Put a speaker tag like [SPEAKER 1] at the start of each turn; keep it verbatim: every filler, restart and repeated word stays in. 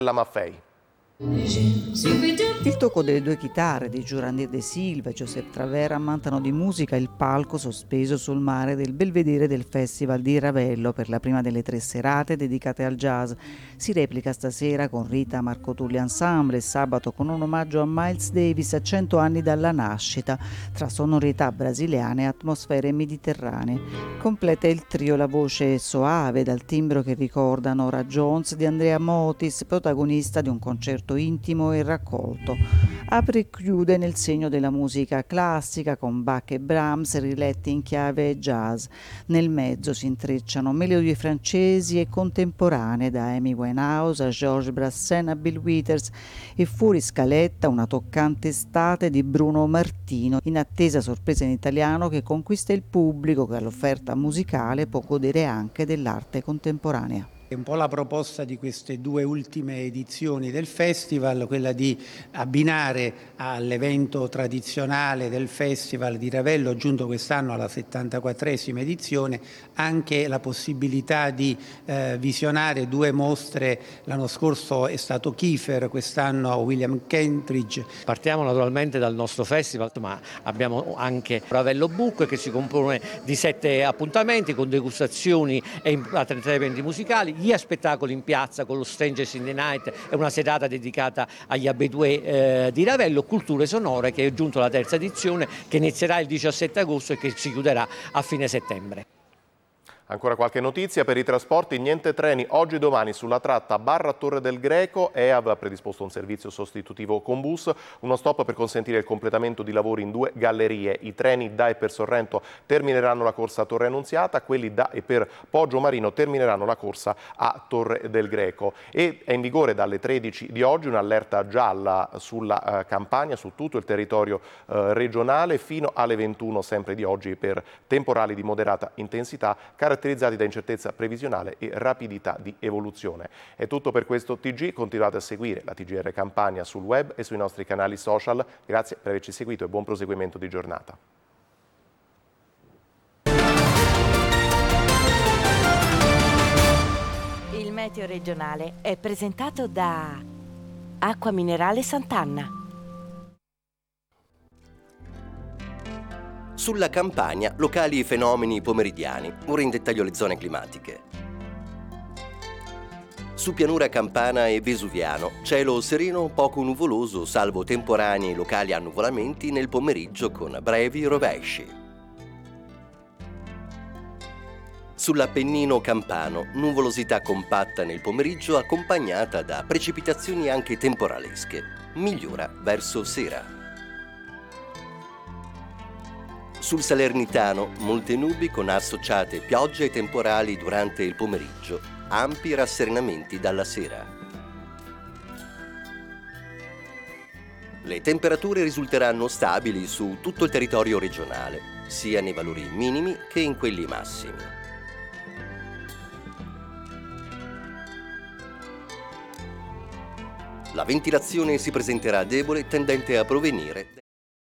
[SPEAKER 1] La Maffei.
[SPEAKER 2] Il tocco delle due chitarre di Jurandir de Silva e Josep Travera ammantano di musica il palco sospeso sul mare del belvedere del Festival di Ravello per la prima delle tre serate dedicate al jazz. Si replica stasera con Rita Marco Tulli Ensemble e sabato con un omaggio a Miles Davis a cento anni dalla nascita, tra sonorità brasiliane e atmosfere mediterranee. Completa il trio la voce soave dal timbro che ricorda Nora Jones di Andrea Motis, protagonista di un concerto intimo e raccolto. Apre e chiude nel segno della musica classica con Bach e Brahms riletti in chiave jazz. Nel mezzo si intrecciano melodie francesi e contemporanee da Amy Winehouse a Georges Brassens a Bill Withers e fuori scaletta una toccante estate di Bruno Martino, in attesa sorpresa in italiano che conquista il pubblico che all'offerta musicale può godere anche dell'arte contemporanea.
[SPEAKER 3] È un po' la proposta di queste due ultime edizioni del festival, quella di abbinare all'evento tradizionale del festival di Ravello, aggiunto quest'anno alla settantaquattresima edizione, anche la possibilità di eh, visionare due mostre. L'anno scorso è stato Kiefer, quest'anno William Kentridge.
[SPEAKER 4] Partiamo naturalmente dal nostro festival, ma abbiamo anche Ravello Book che si compone di sette appuntamenti con degustazioni e intrattenimenti musicali. Gli spettacoli in piazza con lo Strangers in the Night è una serata dedicata agli abitué eh, di Ravello, Culture Sonore che è giunto alla terza edizione che inizierà il diciassette agosto e che si chiuderà a fine settembre.
[SPEAKER 1] Ancora qualche notizia per i trasporti, niente treni oggi e domani sulla tratta Barra Torre del Greco. E A V ha predisposto un servizio sostitutivo con bus, uno stop per consentire il completamento di lavori in due gallerie. I treni da e per Sorrento termineranno la corsa a Torre Annunziata, quelli da e per Poggio Marino termineranno la corsa a Torre del Greco. E è in vigore dalle tredici di oggi un'allerta gialla sulla eh, Campania, su tutto il territorio eh, regionale, fino alle ventuno sempre di oggi per temporali di moderata intensità, caratterizzati da incertezza previsionale e rapidità di evoluzione. È tutto per questo T G, continuate a seguire la T G R Campania sul web e sui nostri canali social. Grazie per averci seguito e buon proseguimento di giornata.
[SPEAKER 5] Il meteo regionale è presentato da Acqua Minerale Sant'Anna.
[SPEAKER 6] Sulla Campania, locali fenomeni pomeridiani. Ora in dettaglio le zone climatiche. Su pianura campana e vesuviano, cielo sereno poco nuvoloso, salvo temporanei locali annuvolamenti nel pomeriggio con brevi rovesci. Sull'Appennino campano, nuvolosità compatta nel pomeriggio accompagnata da precipitazioni anche temporalesche. Migliora verso sera. Sul Salernitano, molte nubi con associate piogge e temporali durante il pomeriggio, ampi rasserenamenti dalla sera. Le temperature risulteranno stabili su tutto il territorio regionale, sia nei valori minimi che in quelli massimi. La ventilazione si presenterà debole, tendente a provenire